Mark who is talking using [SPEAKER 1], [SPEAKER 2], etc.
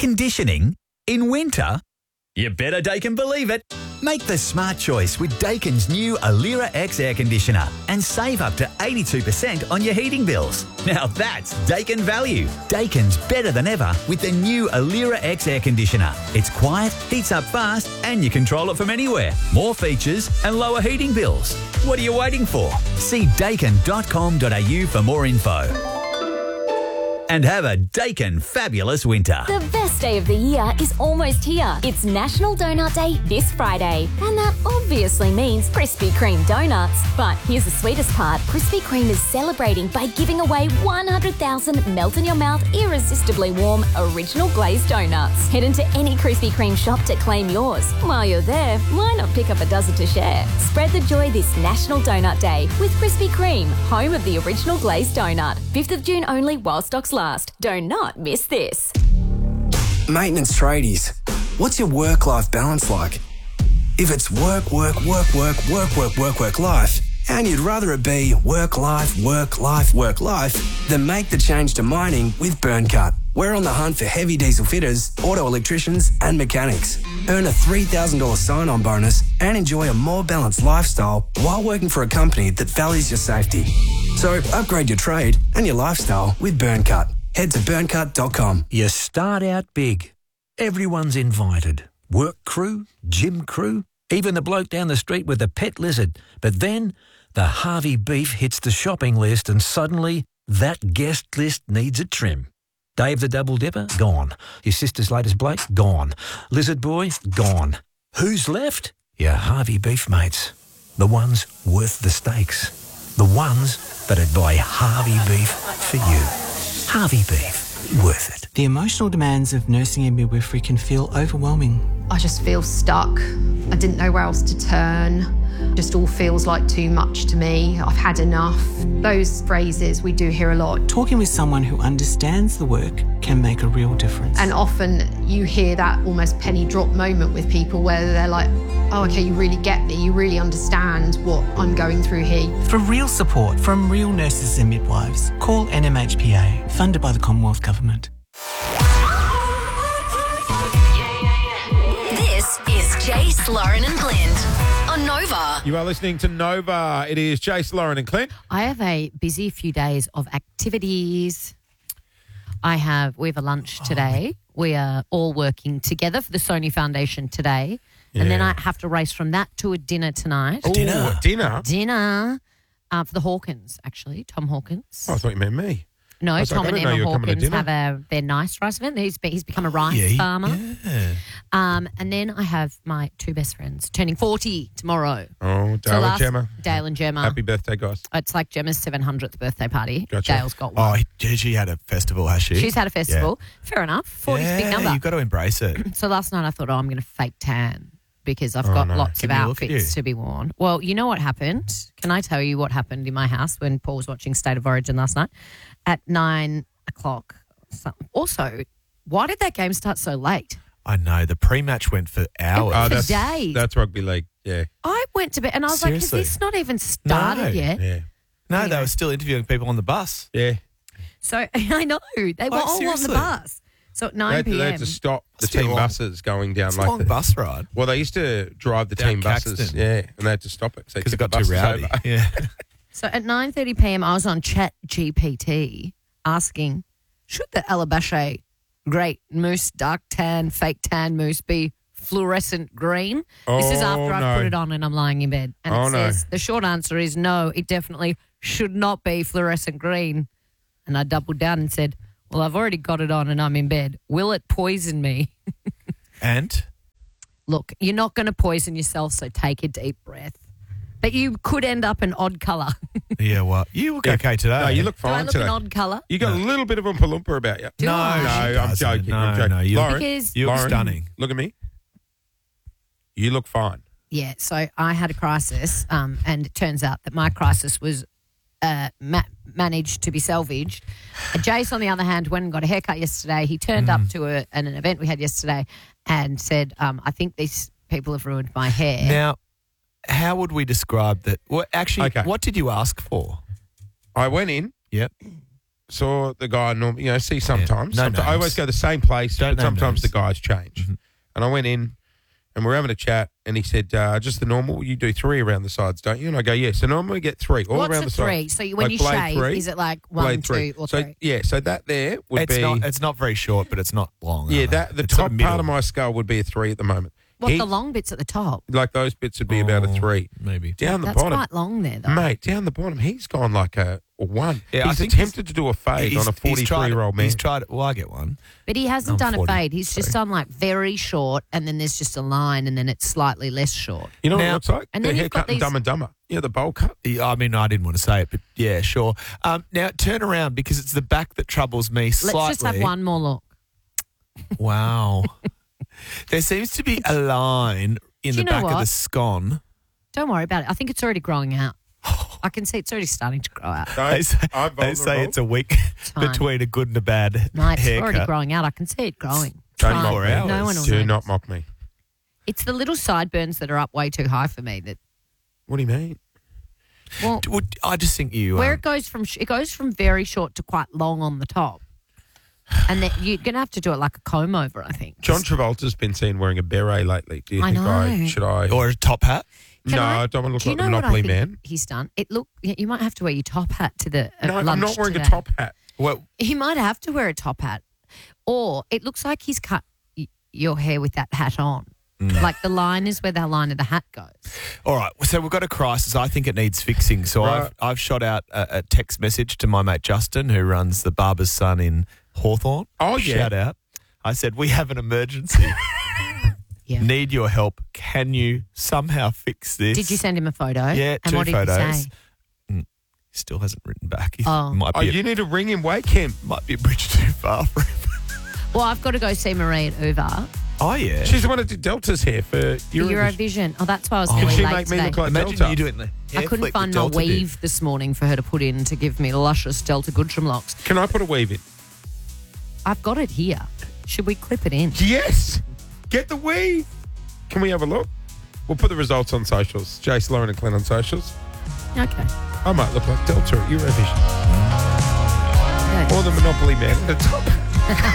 [SPEAKER 1] conditioning in winter? You better Dakin believe it. Make the smart choice with Dakin's new Alira X air conditioner and save up to 82% on your heating bills. Now that's Dakin value. Dakin's better than ever with the new Alira X air conditioner. It's quiet, heats up fast, and you control it from anywhere. More features and lower heating bills. What are you waiting for? See dakin.com.au for more info. And have a Dakin fabulous winter.
[SPEAKER 2] The best day of the year is almost here. It's National Donut Day this Friday. And that obviously means Krispy Kreme donuts. But here's the sweetest part. Krispy Kreme is celebrating by giving away 100,000 melt-in-your-mouth, irresistibly warm, original glazed donuts. Head into any Krispy Kreme shop to claim yours. While you're there, why not pick up a dozen to share? Spread the joy this National Donut Day with Krispy Kreme, home of the original glazed donut. 5th of June only while stocks last. Do not miss this.
[SPEAKER 3] Maintenance tradies, what's your work-life balance like? If it's work, life, and you'd rather it be work, life, then make the change to mining with Burncut. We're on the hunt for heavy diesel fitters, auto electricians and mechanics. Earn a $3,000 sign-on bonus and enjoy a more balanced lifestyle while working for a company that values your safety. So upgrade your trade and your lifestyle with Burncut. Head to burncut.com.
[SPEAKER 4] You start out big. Everyone's invited. Work crew, gym crew, even the bloke down the street with the pet lizard. But then the Harvey beef hits the shopping list and suddenly that guest list needs a trim. Dave the Double Dipper? Gone. Your sister's latest bloke? Gone. Lizard Boy? Gone. Who's left? Your Harvey beef mates. The ones worth the stakes. The ones that'd buy Harvey beef for you. Harvey beef. Worth it.
[SPEAKER 5] The emotional demands of nursing and midwifery can feel overwhelming.
[SPEAKER 6] I just feel stuck. I didn't know where else to turn. Just all feels like too much to me. I've had enough. Those phrases we do hear a lot.
[SPEAKER 5] Talking with someone who understands the work can make a real difference.
[SPEAKER 6] And often you hear that almost penny drop moment with people where they're like, oh, okay, you really get me. You really understand what I'm going through here.
[SPEAKER 5] For real support from real nurses and midwives, call NMHPA, funded by the Commonwealth Government.
[SPEAKER 2] This is Jace, Lauren and Clint on Nova.
[SPEAKER 7] You are listening to Nova. It is Jace, Lauren and Clint.
[SPEAKER 8] I have a busy few days of activities. We have a lunch today. We are all working together for the Sony Foundation today. Yeah. And then I have to race from that to a dinner tonight.
[SPEAKER 7] Dinner?
[SPEAKER 8] Dinner for the Hawkins, actually, Tom Hawkins.
[SPEAKER 7] Oh, I thought you meant me.
[SPEAKER 8] No, Tom and Emma Hawkins have their nice rice event. He's become a rice farmer. Yeah. And then I have my two best friends turning 40 tomorrow.
[SPEAKER 7] Oh, Dale and Gemma.
[SPEAKER 8] Dale and Gemma.
[SPEAKER 7] Happy birthday, guys.
[SPEAKER 8] It's like Gemma's 700th birthday party.
[SPEAKER 7] Gotcha.
[SPEAKER 8] Dale's got one.
[SPEAKER 9] Oh, she had a festival, has she?
[SPEAKER 8] She's had a festival. Yeah. Fair enough. 40's a big number.
[SPEAKER 9] You've got to embrace it.
[SPEAKER 8] So last night I thought, I'm going to fake tan because I've got lots of outfits to be worn. Well, you know what happened? Can I tell you what happened in my house when Paul was watching State of Origin last night? At 9 o'clock. Also, why did that game start so late?
[SPEAKER 9] I know. The pre-match went for hours.
[SPEAKER 8] For days.
[SPEAKER 7] That's rugby league, yeah.
[SPEAKER 8] I went to bed and I was like, has this not even started yet?
[SPEAKER 7] Yeah.
[SPEAKER 9] No, anyway. They were still interviewing people on the bus.
[SPEAKER 7] Yeah.
[SPEAKER 8] So, I know. They were all on the bus. So at 9 p.m.
[SPEAKER 7] They had to stop the team buses going down.
[SPEAKER 9] It's a long bus ride.
[SPEAKER 7] Well, they used to drive the team buses. Yeah, and they had to stop it.
[SPEAKER 9] Because it got too rowdy.
[SPEAKER 7] Yeah.
[SPEAKER 8] So at 9:30 p.m, I was on Chat GPT asking, should the Alabache Great Moose Dark Tan Fake Tan Moose be fluorescent green? This is after I've put it on and I'm lying in bed. And it says the short answer is no, it definitely should not be fluorescent green. And I doubled down and said, well, I've already got it on and I'm in bed. Will it poison me?
[SPEAKER 9] And?
[SPEAKER 8] Look, you're not going to poison yourself, so take a deep breath. But you could end up an odd colour.
[SPEAKER 9] Yeah, well, you look okay today.
[SPEAKER 7] No, you look fine today.
[SPEAKER 8] Do I look an odd colour?
[SPEAKER 7] You got a little bit of Oompa Loompa about you.
[SPEAKER 8] No,
[SPEAKER 7] I'm joking.
[SPEAKER 9] No, you
[SPEAKER 7] look
[SPEAKER 9] stunning.
[SPEAKER 7] Look at me. You look fine.
[SPEAKER 8] Yeah, so I had a crisis, and it turns out that my crisis was managed to be salvaged. Jace, on the other hand, went and got a haircut yesterday. He turned up to an event we had yesterday and said, I think these people have ruined my hair.
[SPEAKER 9] Now, how would we describe that? Well, actually, what did you ask for?
[SPEAKER 7] I went in.
[SPEAKER 9] Yep.
[SPEAKER 7] saw the guy. See sometimes.
[SPEAKER 9] No
[SPEAKER 7] I
[SPEAKER 9] names.
[SPEAKER 7] always go the same place,
[SPEAKER 9] Don't
[SPEAKER 7] but
[SPEAKER 9] name
[SPEAKER 7] sometimes
[SPEAKER 9] names.
[SPEAKER 7] the guys change. And I went in, and we're having a chat, and he said, "Just the normal. You do 3 around the sides, don't you?" And I go, "Yeah." So normally we get 3 all
[SPEAKER 8] What's
[SPEAKER 7] around
[SPEAKER 8] a
[SPEAKER 7] the
[SPEAKER 8] 3?
[SPEAKER 7] sides.
[SPEAKER 8] So when
[SPEAKER 7] Like
[SPEAKER 8] you
[SPEAKER 7] blade
[SPEAKER 8] shave,
[SPEAKER 7] 3,
[SPEAKER 8] is it like 1,
[SPEAKER 7] blade
[SPEAKER 8] 2, or 3?
[SPEAKER 7] So yeah, so that there would be.
[SPEAKER 9] It's not very short, but it's not long.
[SPEAKER 7] Yeah,
[SPEAKER 9] either.
[SPEAKER 7] the
[SPEAKER 9] It's sort
[SPEAKER 7] top
[SPEAKER 9] of
[SPEAKER 7] part of
[SPEAKER 9] middle.
[SPEAKER 7] my skull would be a 3 at the moment.
[SPEAKER 8] What, the long bits at the top?
[SPEAKER 7] Like those bits would be about a 3.
[SPEAKER 9] Maybe.
[SPEAKER 7] Down the
[SPEAKER 8] That's
[SPEAKER 7] bottom,
[SPEAKER 8] quite long there, though.
[SPEAKER 7] mate. Down the bottom, he's gone like a 1.
[SPEAKER 9] Yeah, I
[SPEAKER 7] he's
[SPEAKER 9] think
[SPEAKER 7] attempted to do a fade on a 43-year-old man.
[SPEAKER 9] He's tried. Well, I get one.
[SPEAKER 8] But he hasn't
[SPEAKER 9] I'm
[SPEAKER 8] done
[SPEAKER 9] 40,
[SPEAKER 8] a fade. He's just done like very short, and then there's just a line, and then it's slightly less short.
[SPEAKER 7] You know what it
[SPEAKER 9] Now-
[SPEAKER 7] looks like?
[SPEAKER 8] and
[SPEAKER 7] The
[SPEAKER 8] then you've
[SPEAKER 7] haircut
[SPEAKER 8] got
[SPEAKER 7] in
[SPEAKER 8] these-
[SPEAKER 7] Dumb and Dumber. Yeah, the bowl cut.
[SPEAKER 9] Yeah, I mean, I didn't want to say it, but yeah, sure. Now turn around because it's the back that troubles me slightly.
[SPEAKER 8] Let's just have one more look.
[SPEAKER 9] Wow. There seems to be a line in
[SPEAKER 8] Do
[SPEAKER 9] the
[SPEAKER 8] you know
[SPEAKER 9] back of
[SPEAKER 8] what?
[SPEAKER 9] the scone.
[SPEAKER 8] Don't worry about it. I think it's already growing out. I can see it's already starting to grow out.
[SPEAKER 9] They say,
[SPEAKER 7] I'm
[SPEAKER 9] they say
[SPEAKER 7] vulnerable.
[SPEAKER 9] it's a week
[SPEAKER 8] fine.
[SPEAKER 9] between a good and a bad
[SPEAKER 8] No, it's already
[SPEAKER 9] haircut.
[SPEAKER 8] growing out. I can see it growing. It's
[SPEAKER 7] Don't
[SPEAKER 8] fine.
[SPEAKER 7] mock me.
[SPEAKER 8] No one will
[SPEAKER 7] Do
[SPEAKER 8] notice.
[SPEAKER 7] not mock me.
[SPEAKER 8] It's the little sideburns that are up way too high for me. That
[SPEAKER 7] What do you mean?
[SPEAKER 8] well,
[SPEAKER 9] I just think you.
[SPEAKER 8] where it goes from very short to quite long on the top, and then you're gonna have to do it like a comb over. I think.
[SPEAKER 7] John Travolta's been seen wearing a beret lately. Do you
[SPEAKER 8] I
[SPEAKER 7] think
[SPEAKER 8] know.
[SPEAKER 7] should I?
[SPEAKER 9] or a top hat.
[SPEAKER 8] Can
[SPEAKER 7] no,
[SPEAKER 8] I-
[SPEAKER 7] I don't want to look
[SPEAKER 8] Do you
[SPEAKER 7] like
[SPEAKER 8] know
[SPEAKER 7] the
[SPEAKER 8] what I
[SPEAKER 7] Monopoly
[SPEAKER 8] think
[SPEAKER 7] man.
[SPEAKER 8] he's done? You might have to wear your top hat to the
[SPEAKER 7] No, I'm
[SPEAKER 8] lunch
[SPEAKER 7] not wearing
[SPEAKER 8] today.
[SPEAKER 7] a top hat.
[SPEAKER 9] Well,
[SPEAKER 8] He might have to wear a top hat, or it looks like he's cut your hair with that hat on. Like the line is where the line of the hat goes.
[SPEAKER 9] all right. So we've got a crisis. I think it needs fixing. So
[SPEAKER 7] Right.
[SPEAKER 9] I've shot out a text message to my mate Justin, who runs the Barber's Son in Hawthorne.
[SPEAKER 7] Oh, yeah.
[SPEAKER 9] Shout out. I said, we have an emergency.
[SPEAKER 8] Yeah.
[SPEAKER 9] Need your help. Can you somehow fix this?
[SPEAKER 8] Did you send him a photo?
[SPEAKER 9] Yeah,
[SPEAKER 8] and
[SPEAKER 9] 2
[SPEAKER 8] what did
[SPEAKER 9] photos.
[SPEAKER 8] he say?
[SPEAKER 9] Still hasn't written back. He
[SPEAKER 8] Oh.
[SPEAKER 9] might
[SPEAKER 7] Oh,
[SPEAKER 9] be
[SPEAKER 7] you need to ring him, wake him.
[SPEAKER 9] might be a bridge too far for him.
[SPEAKER 8] Well, I've got to go see Marie at Uva
[SPEAKER 9] Oh yeah.
[SPEAKER 7] She's the one that did Delta's hair for
[SPEAKER 8] for
[SPEAKER 7] Eurovision.
[SPEAKER 8] Eurovision. Oh, that's why I was
[SPEAKER 7] Could
[SPEAKER 8] really
[SPEAKER 7] she
[SPEAKER 8] late
[SPEAKER 7] make me
[SPEAKER 8] today.
[SPEAKER 7] look like
[SPEAKER 9] Imagine
[SPEAKER 7] Delta?
[SPEAKER 9] you doing the hair
[SPEAKER 8] I couldn't
[SPEAKER 9] flick
[SPEAKER 8] find
[SPEAKER 9] that
[SPEAKER 8] my
[SPEAKER 9] Delta did.
[SPEAKER 8] weave this morning for her to put in to give me luscious Delta Goodrum locks.
[SPEAKER 7] Can I put a weave in?
[SPEAKER 8] I've got it here. Should we clip it in?
[SPEAKER 7] Yes. Get the weave. Can we have a look? We'll put the results on socials. Jace, Lauren and Glenn on socials.
[SPEAKER 8] Okay.
[SPEAKER 7] I might look like Delta at Eurovision.
[SPEAKER 8] Good.
[SPEAKER 7] Or the Monopoly man at the top.